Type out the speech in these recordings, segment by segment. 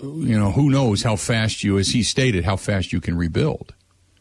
who knows how fast as he stated, how fast you can rebuild.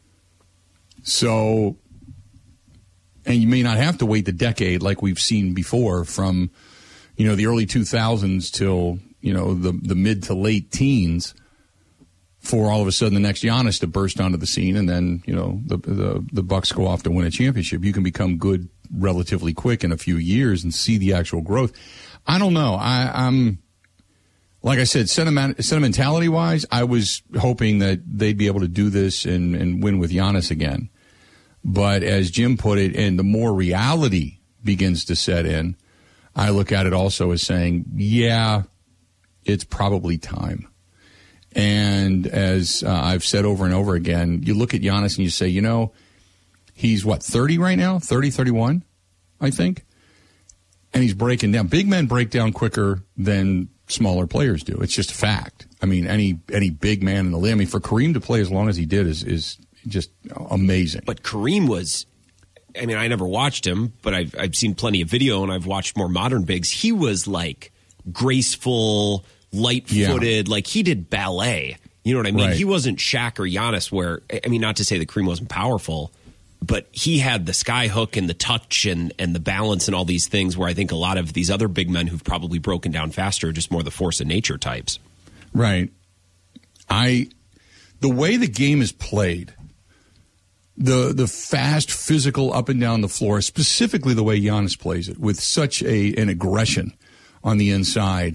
So, and you may not have to wait the decade like we've seen before from, the early 2000s till, the mid to late teens for all of a sudden the next Giannis to burst onto the scene, and then, the Bucks go off to win a championship. You can become good relatively quick in a few years and see the actual growth. I don't know. I'm like I said, sentimentality-wise, I was hoping that they'd be able to do this and win with Giannis again. But as Jim put it, and the more reality begins to set in, I look at it also as saying, yeah, it's probably time. And as I've said over and over again, you look at Giannis and you say, he's 30 right now? 30, 31, I think? And he's breaking down. Big men break down quicker than smaller players do. It's just a fact. I mean, any big man in the league. I mean, for Kareem to play as long as he did is just amazing. But Kareem was, I never watched him, but I've seen plenty of video and I've watched more modern bigs. He was like graceful, light-footed, like he did ballet. You know what I mean? Right. He wasn't Shaq or Giannis where, not to say that Kareem wasn't powerful, but he had the sky hook and the touch and the balance and all these things where I think a lot of these other big men who've probably broken down faster are just more the force of nature types. Right. The way the game is played, the fast, physical up and down the floor, specifically the way Giannis plays it, with such an aggression on the inside,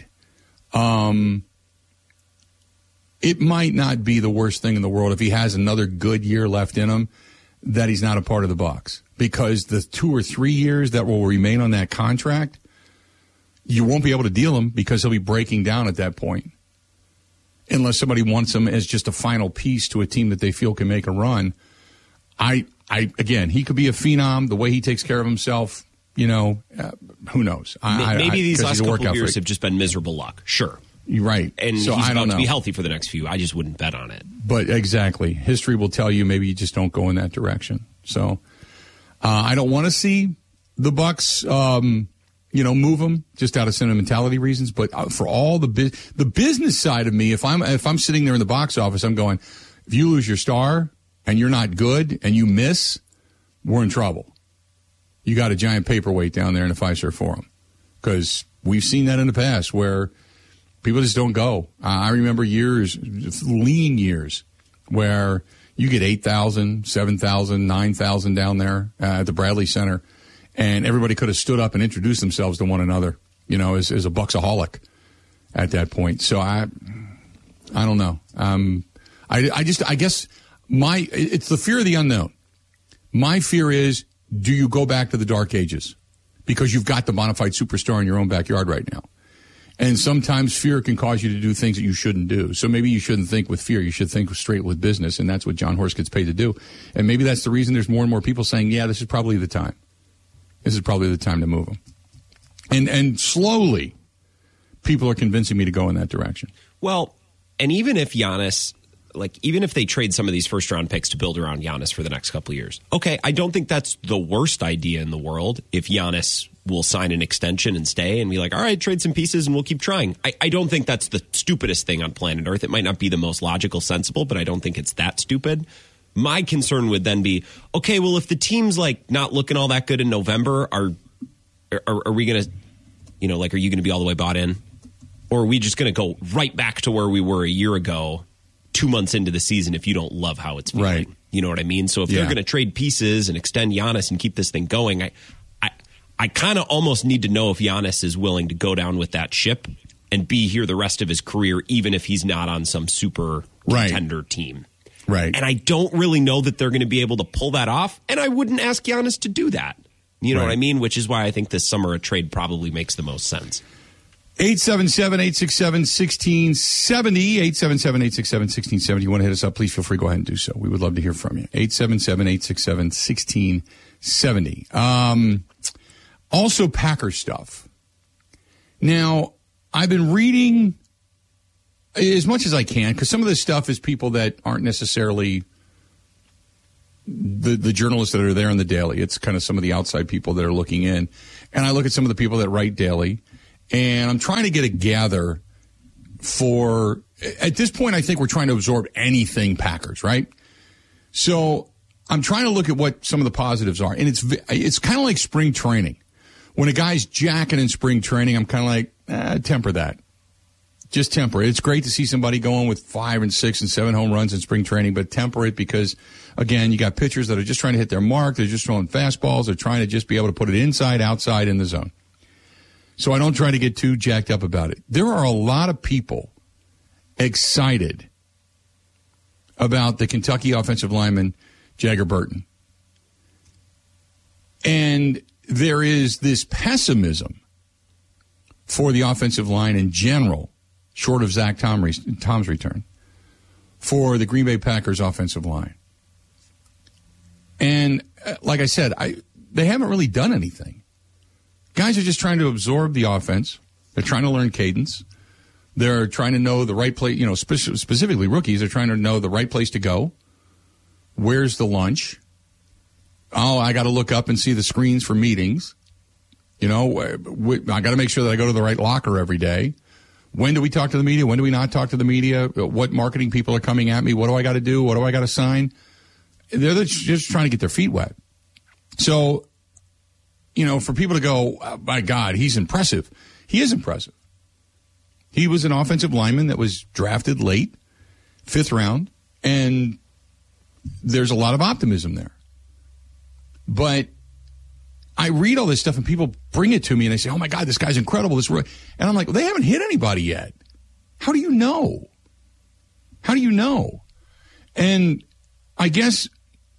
it might not be the worst thing in the world if he has another good year left in him that he's not a part of the Bucks. Because the 2 or 3 years that will remain on that contract, you won't be able to deal him because he'll be breaking down at that point. Unless somebody wants him as just a final piece to a team that they feel can make a run. Again, he could be a phenom. The way he takes care of himself, who knows? Maybe these last couple of years have just been miserable luck. Sure. You're right. And so he's about to be healthy for the next few. I just wouldn't bet on it. But exactly. History will tell you maybe you just don't go in that direction. So I don't want to see the Bucks, move him just out of sentimentality reasons. But for all the business side of me, if I'm sitting there in the box office, I'm going, if you lose your star and you're not good and you miss, we're in trouble. You got a giant paperweight down there in the Fiserv Forum. Because we've seen that in the past where people just don't go. I remember lean years, where you get 8,000, 7,000, 9,000 down there at the Bradley Center, and everybody could have stood up and introduced themselves to one another, as a Bucksaholic at that point. So I don't know. I guess it's the fear of the unknown. My fear is, do you go back to the dark ages? Because you've got the bona fide superstar in your own backyard right now. And sometimes fear can cause you to do things that you shouldn't do. So maybe you shouldn't think with fear. You should think straight with business, and that's what John Horst gets paid to do. And maybe that's the reason there's more and more people saying, yeah, this is probably the time. This is probably the time to move him. And slowly, people are convincing me to go in that direction. Well, and even if Giannis, even if they trade some of these first-round picks to build around Giannis for the next couple of years, okay, I don't think that's the worst idea in the world if Giannis will sign an extension and stay and be like, all right, trade some pieces and we'll keep trying. I don't think that's the stupidest thing on planet Earth. It might not be the most logical, sensible, but I don't think it's that stupid. My concern would then be, okay, well, if the team's not looking all that good in November, are we going to, are you going to be all the way bought in? Or are we just going to go right back to where we were a year ago, 2 months into the season, if you don't love how it's feeling? Right. You know what I mean? So if they're going to trade pieces and extend Giannis and keep this thing going, I kind of almost need to know if Giannis is willing to go down with that ship and be here the rest of his career, even if he's not on some super contender team. Right. And I don't really know that they're going to be able to pull that off, and I wouldn't ask Giannis to do that. You know what I mean? Which is why I think this summer a trade probably makes the most sense. 877-867-1670, 877-867-1670. You want to hit us up, please feel free. Go ahead and do so. We would love to hear from you. 877-867-1670. Also, Packer stuff. Now, I've been reading as much as I can, because some of this stuff is people that aren't necessarily the journalists that are there in the Daily. It's kind of some of the outside people that are looking in. And I look at some of the people that write Daily, and I'm trying to gather at this point, I think we're trying to absorb anything Packers, right? So I'm trying to look at what some of the positives are. And it's kind of like spring training. When a guy's jacking in spring training, I'm kind of like, temper that. Just temper it. It's great to see somebody going with 5 and 6 and 7 home runs in spring training, but temper it because, again, you got pitchers that are just trying to hit their mark. They're just throwing fastballs. They're trying to just be able to put it inside, outside, in the zone. So I don't try to get too jacked up about it. There are a lot of people excited about the Kentucky offensive lineman, Jagger Burton. And there is this pessimism for the offensive line in general, short of Zach Tom's return, for the Green Bay Packers offensive line. And like I said, they haven't really done anything. Guys are just trying to absorb the offense. They're trying to learn cadence. They're trying to know the right place, specifically rookies are trying to know the right place to go. Where's the lunch? Oh, I got to look up and see the screens for meetings. I got to make sure that I go to the right locker every day. When do we talk to the media? When do we not talk to the media? What marketing people are coming at me? What do I got to do? What do I got to sign? They're just trying to get their feet wet. So, for people to go, oh, my God, he's impressive. He is impressive. He was an offensive lineman that was drafted late, 5th round, and there's a lot of optimism there. But I read all this stuff and people bring it to me and they say, oh my God, this guy's incredible. And I'm like, well, they haven't hit anybody yet. How do you know? How do you know? And I guess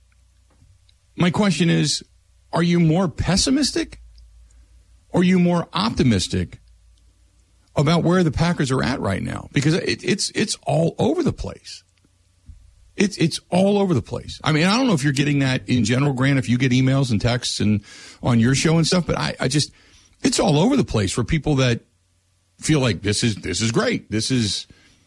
my question is, are you more pessimistic or are you more optimistic about where the Packers are at right now? Because it's all over the place. It's all over the place. I mean, I don't know if you're getting that in general, Grant, if you get emails and texts and on your show and stuff, but I just, it's all over the place for people that feel like this is great. This is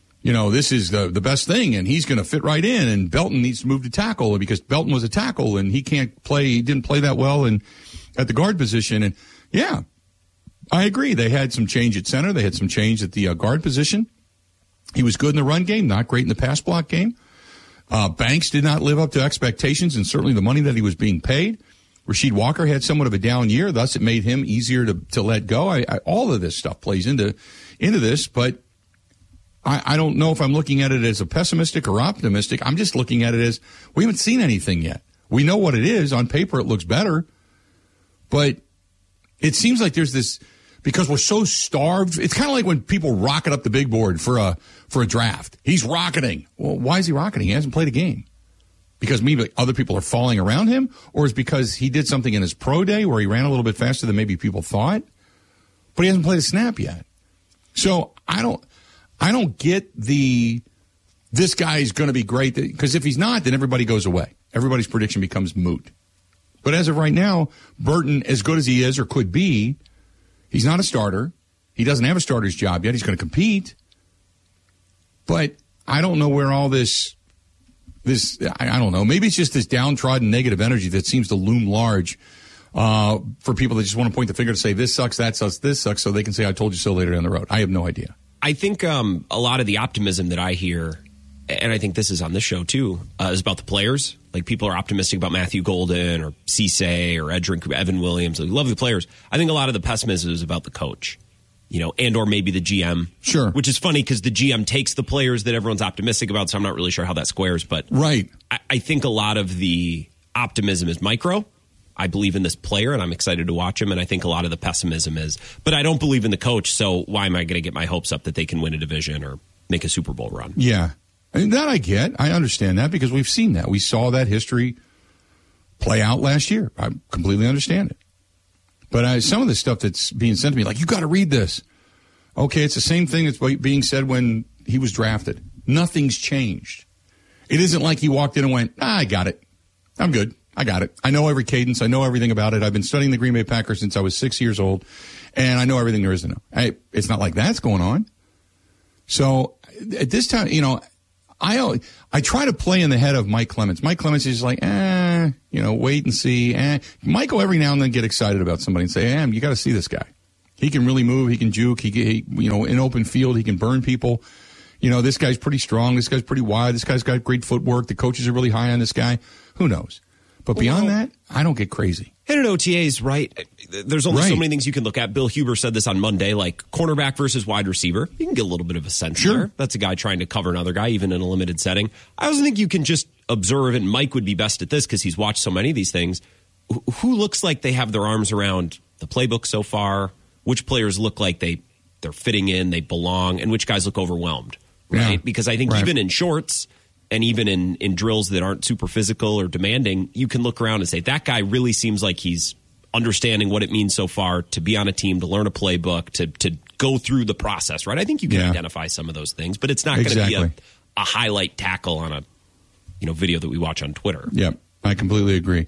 the best thing and he's going to fit right in and Belton needs to move to tackle because Belton was a tackle and he didn't play that well at the guard position. And yeah, I agree. They had some change at center. They had some change at the guard position. He was good in the run game, not great in the pass block game. Banks did not live up to expectations and certainly the money that he was being paid. Rasheed Walker had somewhat of a down year, thus it made him easier to let go. All of this stuff plays into this, but I don't know if I'm looking at it as a pessimistic or optimistic. I'm just looking at it as we haven't seen anything yet. We know what it is. On paper, it looks better, but it seems like there's this, because we're so starved. It's kind of like when people rocket up the big board for a draft. He's rocketing. Well, why is he rocketing? He hasn't played a game. Because maybe other people are falling around him, or is this because he did something in his pro day where he ran a little bit faster than maybe people thought, but he hasn't played a snap yet. So I don't get this guy's going to be great, because if he's not, then everybody goes away. Everybody's prediction becomes moot. But as of right now, Burton, as good as he is or could be, he's not a starter. He doesn't have a starter's job yet. He's going to compete. But I don't know where all this, I don't know. Maybe it's just this downtrodden negative energy that seems to loom large for people that just want to point the finger to say, this sucks, that sucks, this sucks, so they can say, I told you so later down the road. I have no idea. I think a lot of the optimism that I hear, and I think this is on this show too, is about the players. Like people are optimistic about Matthew Golden or Cisse or Evan Williams. They love the players. I think a lot of the pessimism is about the coach, and or maybe the GM. Sure. Which is funny because the GM takes the players that everyone's optimistic about, so I'm not really sure how that squares. But right. I think a lot of the optimism is micro. I believe in this player, and I'm excited to watch him, and I think a lot of the pessimism is, but I don't believe in the coach, so why am I going to get my hopes up that they can win a division or make a Super Bowl run? Yeah. And that I get. I understand that because we've seen that. We saw that history play out last year. I completely understand it. But some of the stuff that's being sent to me, like, you got to read this. Okay, it's the same thing that's being said when he was drafted. Nothing's changed. It isn't like he walked in and went, I got it. I'm good. I got it. I know every cadence. I know everything about it. I've been studying the Green Bay Packers since I was 6 years old, and I know everything there is to know. It's not like that's going on. So at this time, I try to play in the head of Mike Clemens. Mike Clemens is like, wait and see. Mike will every now and then get excited about somebody and say, you got to see this guy. He can really move. He can juke. He in open field, he can burn people. This guy's pretty strong. This guy's pretty wide. This guy's got great footwork. The coaches are really high on this guy. Who knows? But beyond that, I don't get crazy. And an OTA's, right? There's only so many things you can look at. Bill Huber said this on Monday, like cornerback versus wide receiver. You can get a little bit of a sense there. That's a guy trying to cover another guy, even in a limited setting. I also think you can just observe, and Mike would be best at this because he's watched so many of these things. Who looks like they have their arms around the playbook so far? Which players look like they're fitting in, they belong, and which guys look overwhelmed, right? Yeah. Because I think even in shorts and even in drills that aren't super physical or demanding, you can look around and say, that guy really seems like he's understanding what it means so far to be on a team, to learn a playbook, to go through the process, right? I think you can identify some of those things, but it's not going to be a highlight tackle on a video that we watch on Twitter. Yep, I completely agree.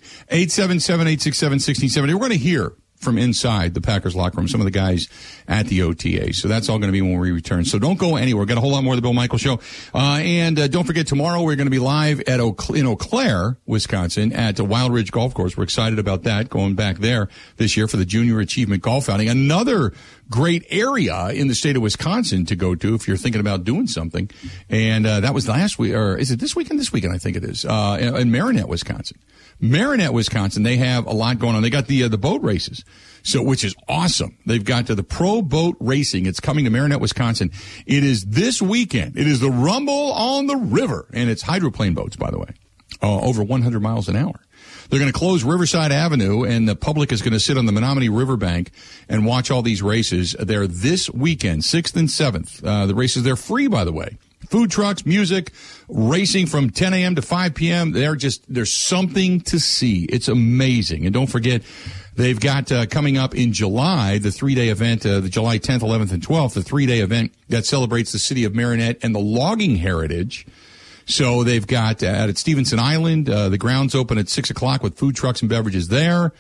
877-867-1670. We're going to hear from inside the Packers locker room, some of the guys at the OTA. So that's all going to be when we return. So don't go anywhere. Got a whole lot more of the Bill Michaels Show. And don't forget, tomorrow we're going to be live at in Eau Claire, Wisconsin, at the Wild Ridge Golf Course. We're excited about that, going back there this year for the Junior Achievement Golf Outing. Another great area in the state of Wisconsin to go to if you're thinking about doing something. And that was last week, or is it this weekend? This weekend, I think it is, in Marinette, Wisconsin. Marinette, Wisconsin, they have a lot going on. They got the boat races, which is awesome. They've got the pro boat racing. It's coming to Marinette, Wisconsin. It is this weekend. It is the Rumble on the River, and it's hydroplane boats, by the way, over 100 miles an hour. They're going to close Riverside Avenue, and the public is going to sit on the Menominee Riverbank and watch all these races. They're this weekend, 6th and 7th. The races, they're free, by the way. Food trucks, music, racing from 10 a.m. to 5 p.m. There's something to see. It's amazing. And don't forget, they've got coming up in July, the 3-day event, the July 10th, 11th, and 12th, the 3-day event that celebrates the city of Marinette and the logging heritage. So they've got at Stevenson Island, the grounds open at 6 o'clock with food trucks and beverages there.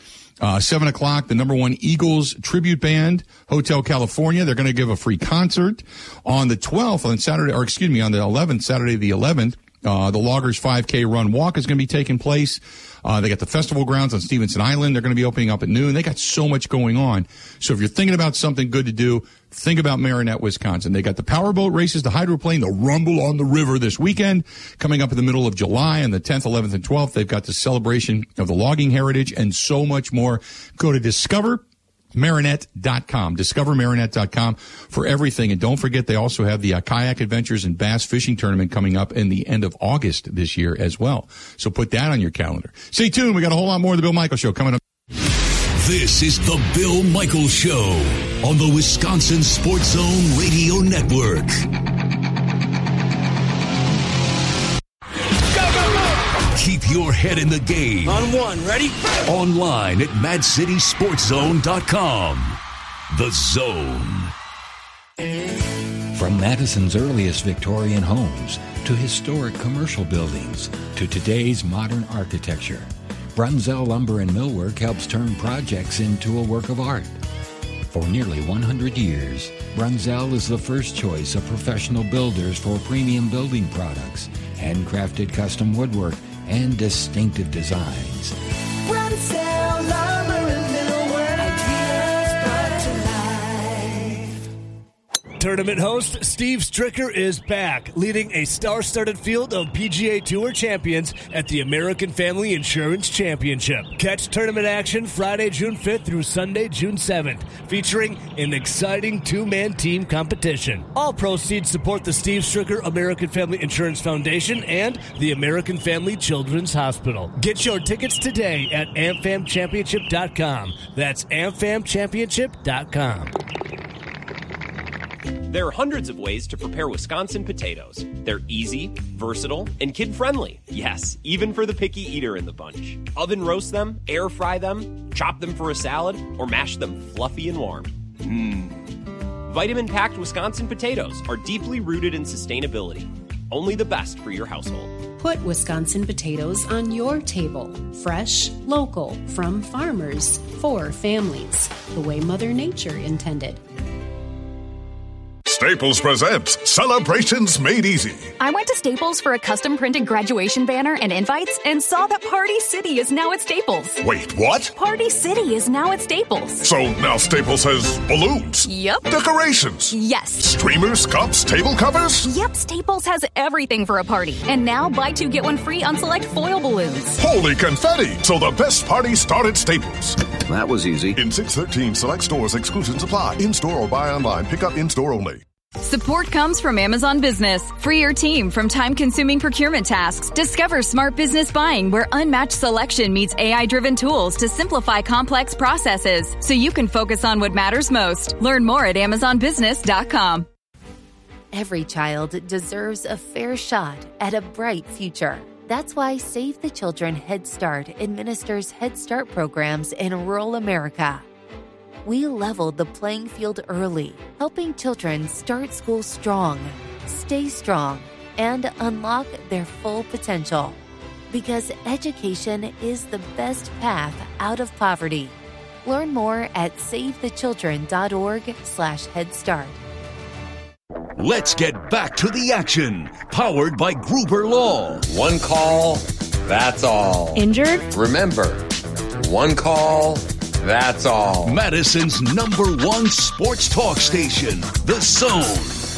7 o'clock, the #1 Eagles tribute band, Hotel California. They're going to give a free concert on the 12th on the 11th, Saturday the 11th. The Loggers 5K Run Walk is going to be taking place. They got the festival grounds on Stevenson Island. They're going to be opening up at noon. They got so much going on. So if you're thinking about something good to do, think about Marinette, Wisconsin. They got the powerboat races, the hydroplane, the Rumble on the River this weekend. Coming up in the middle of July on the 10th, 11th, and 12th, they've got the celebration of the logging heritage and so much more. Go to DiscoverMarinette.com. DiscoverMarinette.com for everything. And don't forget, they also have the Kayak Adventures and Bass Fishing Tournament coming up in the end of August this year as well. So put that on your calendar. Stay tuned. We got a whole lot more of the Bill Michaels Show coming up. This is the Bill Michaels Show on the Wisconsin Sports Zone Radio Network. Keep your head in the game. On one, ready? Online at MadCitySportsZone.com. The Zone. From Madison's earliest Victorian homes to historic commercial buildings to today's modern architecture, Brunzell Lumber and Millwork helps turn projects into a work of art. For nearly 100 years, Brunzell is the first choice of professional builders for premium building products, handcrafted custom woodwork, and distinctive designs. Brunzell Lumber and Millwork, ideas brought to life. Tournament host Steve Stricker is back, leading a star-studded field of PGA Tour champions at the American Family Insurance Championship. Catch tournament action Friday, June 5th through Sunday, June 7th, featuring an exciting two-man team competition. All proceeds support the Steve Stricker American Family Insurance Foundation and the American Family Children's Hospital. Get your tickets today at AmFamChampionship.com. That's AmFamChampionship.com. There are hundreds of ways to prepare Wisconsin potatoes. They're easy, versatile, and kid-friendly. Yes, even for the picky eater in the bunch. Oven roast them, air fry them, chop them for a salad, or mash them fluffy and warm. Vitamin-packed Wisconsin potatoes are deeply rooted in sustainability. Only the best for your household. Put Wisconsin potatoes on your table. Fresh, local, from farmers, for families. The way Mother Nature intended. Staples presents Celebrations Made Easy. I went to Staples for a custom printed graduation banner and invites and saw that Party City is now at Staples. Wait, what? Party City is now at Staples. So now Staples has balloons? Yep. Decorations? Yes. Streamers, cups, table covers? Yep, Staples has everything for a party. And now buy two, get one free on select foil balloons. Holy confetti! So the best party started at Staples. That was easy. In 613 select stores, exclusions apply. In-store or buy online. Pick up in-store only. Support comes from Amazon Business. Free your team from time-consuming procurement tasks. Discover smart business buying where unmatched selection meets AI-driven tools to simplify complex processes so you can focus on what matters most. Learn more at amazonbusiness.com. Every child deserves a fair shot at a bright future. That's why Save the Children Head Start administers Head Start programs in rural America. We leveled the playing field early, helping children start school strong, stay strong, and unlock their full potential. Because education is the best path out of poverty. Learn more at savethechildren.org/Head Start. Let's get back to the action. Powered by Gruber Law. One call, that's all. Injured? Remember, one call, that's all. Madison's #1 sports talk station, The Zone.